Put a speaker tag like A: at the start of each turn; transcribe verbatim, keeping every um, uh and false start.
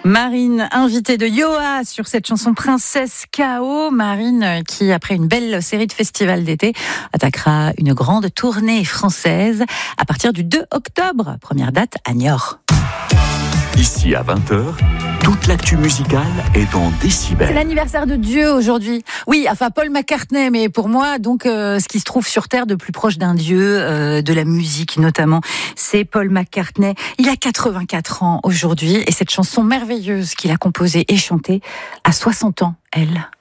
A: Marine, invitée de Yoa sur cette chanson Princesse K O. Marine qui, après une belle série de festivals d'été, attaquera une grande tournée française à partir du deux octobre. Première date à Niort.
B: Ici à vingt heures, toute l'actu musicale est dans Décibel.
A: C'est l'anniversaire de Dieu aujourd'hui. Oui, enfin Paul McCartney, mais pour moi, donc, euh, ce qui se trouve sur Terre de plus proche d'un dieu, euh, de la musique notamment, c'est Paul McCartney. Il a quatre-vingt-quatre ans aujourd'hui et cette chanson merveilleuse qu'il a composée et chantée à soixante ans, elle.